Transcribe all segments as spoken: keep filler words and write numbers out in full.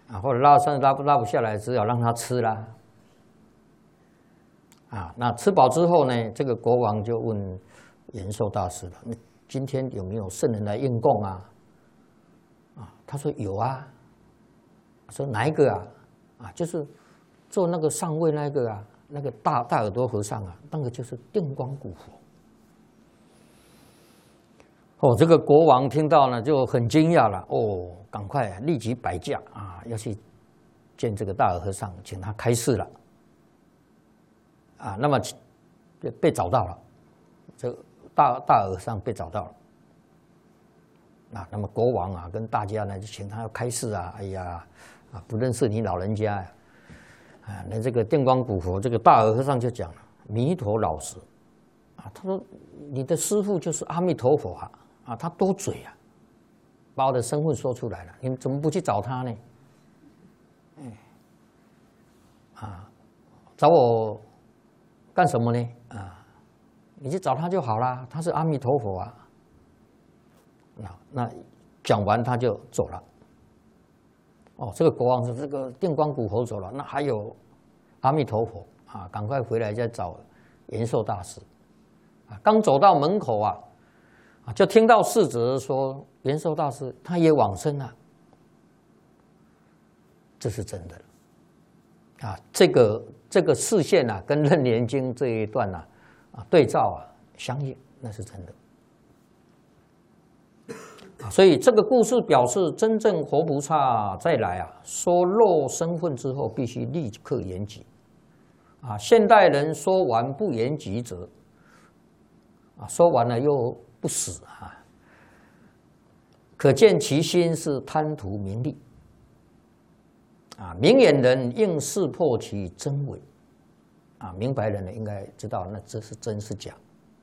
啊，或者拉上拉不拉不下来，只好让他吃啦。啊，那吃饱之后呢，这个国王就问延寿大师了：“你今天有没有圣人来应供啊？”啊，他说有啊。说哪一个啊？啊，就是做那个上位那个啊，那个大大耳朵和尚啊，那个就是定光古佛。哦，这个国王听到呢就很惊讶了，哦，赶快、啊、立即摆驾啊，要去见这个大耳和尚，请他开示了。啊，那么被找到了，这个大大耳和尚被找到了。啊，那么国王啊跟大家呢就请他要开示啊，哎呀，啊不认识你老人家呀，啊，那这个定光古佛这个大耳和尚就讲了，弥陀老实，啊，他说你的师父就是阿弥陀佛啊。啊，他多嘴啊，把我的身份说出来了，你们怎么不去找他呢？嗯，啊，找我干什么呢？啊，你去找他就好啦，他是阿弥陀佛啊。那那讲完他就走了。哦，这个国王说这个定光古佛走了，那还有阿弥陀佛啊，赶快回来再找延寿大师。啊，刚走到门口啊。就听到侍者说，延寿大师他也往生了，这是真的了。啊，这个这个视线啊，跟《楞严经》这一段啊，啊对照啊，相应，那是真的。啊，所以这个故事表示，真正活菩萨再来啊，说漏身份之后，必须立刻言及。啊，现代人说完不言及者，啊，说完了又不死啊，可见其心是贪图名利啊。明眼人应识破其真伪啊，明白人呢应该知道那这是真是假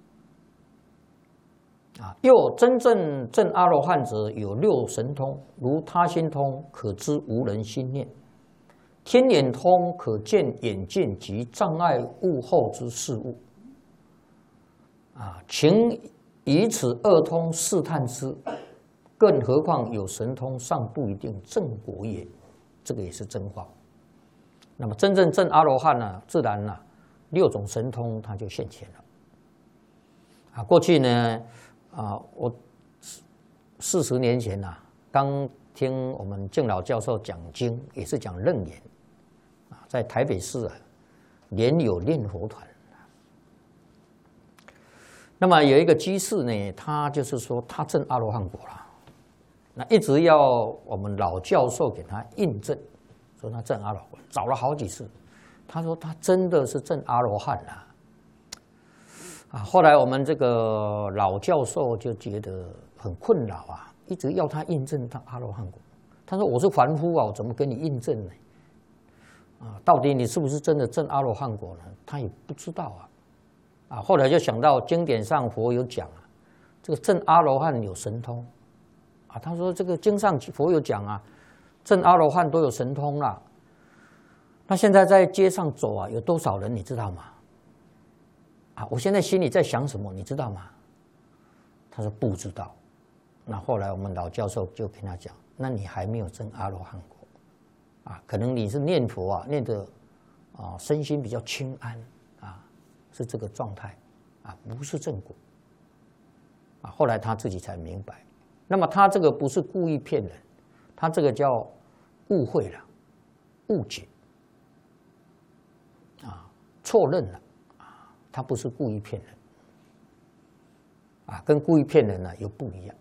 啊。又真正证阿罗汉者有六神通，如他心通，可知无人心念；天眼通，可见眼见及障碍物后之事物啊。情以此二通试探之，更何况有神通，尚不一定正果也。这个也是真话。那么真正证阿罗汉呢，自然呢、啊，六种神通它就现前了。啊，过去呢，啊，我四十年前呐、啊，刚听我们敬老教授讲经，也是讲楞严，啊，在台北市啊，莲友念佛团。那么有一个居士呢，他就是说他证阿罗汉果了，那一直要我们老教授给他印证，说他证阿罗汉，找了好几次，他说他真的是证阿罗汉了。啊，后来我们这个老教授就觉得很困扰啊，一直要他印证他阿罗汉果。他说我是凡夫啊，我怎么跟你印证呢？啊，到底你是不是真的证阿罗汉果呢？他也不知道啊。啊，后来就想到经典上佛有讲啊，这个证阿罗汉有神通，啊，他说这个经上佛有讲啊，证阿罗汉都有神通啦。那现在在街上走啊，有多少人你知道吗？啊，我现在心里在想什么，你知道吗？他说不知道。那后来我们老教授就跟他讲，那你还没有证阿罗汉果，啊，可能你是念佛啊，念的啊身心比较清安。是这个状态啊，不是正果啊。后来他自己才明白，那么他这个不是故意骗人，他这个叫误会了、误解啊、错认了啊。他不是故意骗人啊，跟故意骗人呢又不一样。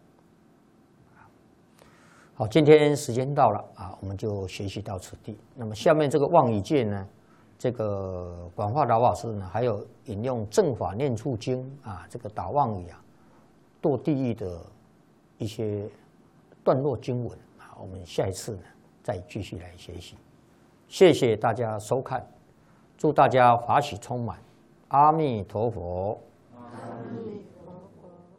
好，今天时间到了啊，我们就学习到此地。那么下面这个望语戒呢？这个广化老法师呢，还有引用《正法念处经》啊，这个打妄语啊，堕地狱的一些段落经文啊，我们下一次呢再继续来学习。谢谢大家收看，祝大家法喜充满，阿弥陀佛。